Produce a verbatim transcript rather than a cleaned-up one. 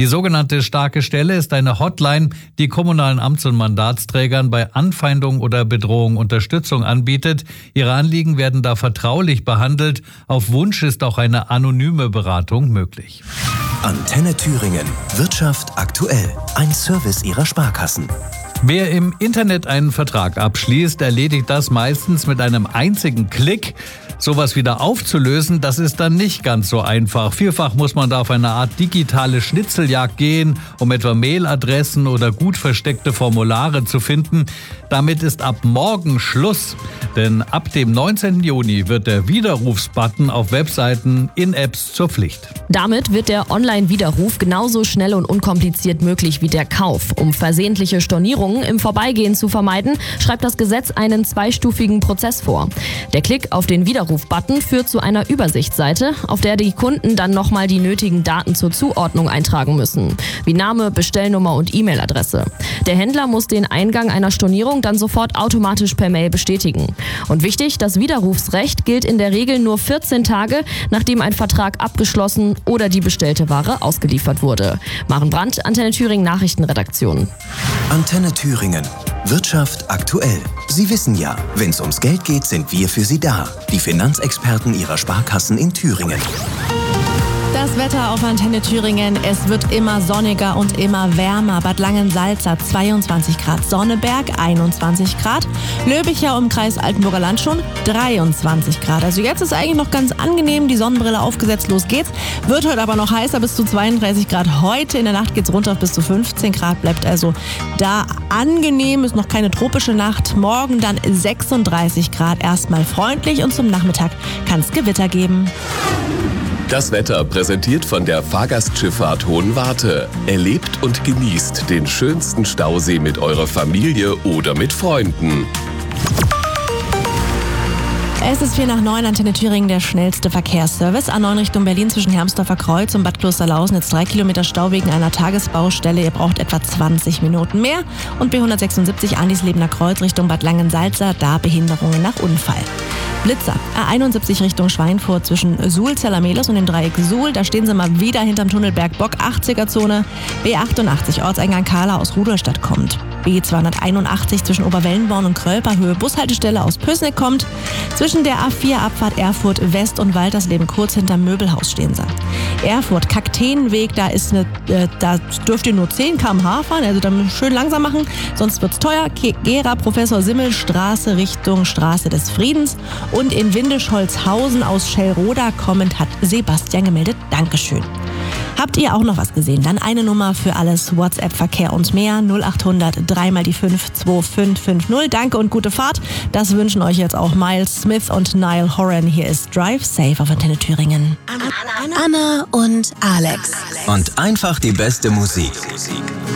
Die sogenannte starke Stelle ist eine Hotline, die kommunalen Amts- und Mandatsträgern bei Anfeindung oder Bedrohung Unterstützung anbietet. Ihre Anliegen werden da vertraulich behandelt. Auf Wunsch ist auch eine anonyme Beratung möglich. Antenne Thüringen. Wirtschaft aktuell. Ein Service Ihrer Sparkassen. Wer im Internet einen Vertrag abschließt, erledigt das meistens mit einem einzigen Klick. Sowas wieder aufzulösen, das ist dann nicht ganz so einfach. Vielfach muss man da auf eine Art digitale Schnitzeljagd gehen, um etwa Mailadressen oder gut versteckte Formulare zu finden. Damit ist ab morgen Schluss, denn ab dem neunzehnten Juni wird der Widerrufsbutton auf Webseiten in Apps zur Pflicht. Damit wird der Online-Widerruf genauso schnell und unkompliziert möglich wie der Kauf. Um versehentliche Stornierungen im Vorbeigehen zu vermeiden, schreibt das Gesetz einen zweistufigen Prozess vor. Der Klick auf den Widerruf-Button führt zu einer Übersichtsseite, auf der die Kunden dann nochmal die nötigen Daten zur Zuordnung eintragen müssen, wie Name, Bestellnummer und E-Mail-Adresse. Der Händler muss den Eingang einer Stornierung dann sofort automatisch per Mail bestätigen. Und wichtig, das Widerrufsrecht gilt in der Regel nur vierzehn Tage, nachdem ein Vertrag abgeschlossen oder die bestellte Ware ausgeliefert wurde. Maren Brandt, Antenne Thüringen Nachrichtenredaktion. Antenne Thüringen. Wirtschaft aktuell. Sie wissen ja, wenn es ums Geld geht, sind wir für Sie da. Die Finanzexperten Ihrer Sparkassen in Thüringen. Das Wetter auf Antenne Thüringen. Es wird immer sonniger und immer wärmer. Bad Langensalza zweiundzwanzig Grad, Sonneberg einundzwanzig Grad, Löbicher im Kreis Altenburger Land schon dreiundzwanzig Grad. Also jetzt ist eigentlich noch ganz angenehm, die Sonnenbrille aufgesetzt, los geht's. Wird heute aber noch heißer, bis zu zweiunddreißig Grad. Heute in der Nacht geht's runter auf bis zu fünfzehn Grad, bleibt also da angenehm, ist noch keine tropische Nacht. Morgen dann sechsunddreißig Grad, erstmal freundlich und zum Nachmittag kann es Gewitter geben. Das Wetter präsentiert von der Fahrgastschifffahrt Hohenwarte. Erlebt und genießt den schönsten Stausee mit eurer Familie oder mit Freunden. Es ist vier nach neun, Antenne Thüringen, der schnellste Verkehrsservice. A neun Richtung Berlin zwischen Hermsdorfer Kreuz und Bad Klosterlausen. Drei Kilometer Stau wegen einer Tagesbaustelle. Ihr braucht etwa zwanzig Minuten mehr. Und B hundertsechsundsiebzig Andislebener Kreuz Richtung Bad Langensalza. Da Behinderungen nach Unfall. Blitzer. A einundsiebzig Richtung Schweinfurt zwischen Suhl, Zellermelos und dem Dreieck Suhl. Da stehen sie mal wieder hinterm Tunnelberg Bock, achtziger-Zone. B achtundachtzig, Ortseingang Kahla aus Rudolstadt kommt. B zweihunderteinundachtzig zwischen Oberwellenborn und Krölper, Bushaltestelle aus Pößneck kommt. Zwischen der A vier Abfahrt Erfurt West und Waltersleben kurz hinterm Möbelhaus stehen sie. Erfurt, Kakteenweg, da ist eine, äh, da dürft ihr nur zehn Kilometer pro Stunde fahren, also dann schön langsam machen, sonst wird's teuer. Gera, Professor Simmel, Straße Richtung Straße des Friedens. Und in Windischholzhausen aus Schellroda kommend hat Sebastian gemeldet. Dankeschön. Habt ihr auch noch was gesehen? Dann eine Nummer für alles WhatsApp-Verkehr und mehr. null achthundert drei mal die fünf zwei fünf fünf null. Danke und gute Fahrt. Das wünschen euch jetzt auch Miles Smith und Niall Horan. Hier ist Drive Safe auf Antenne Thüringen. Anna und Alex. Und einfach die beste Musik.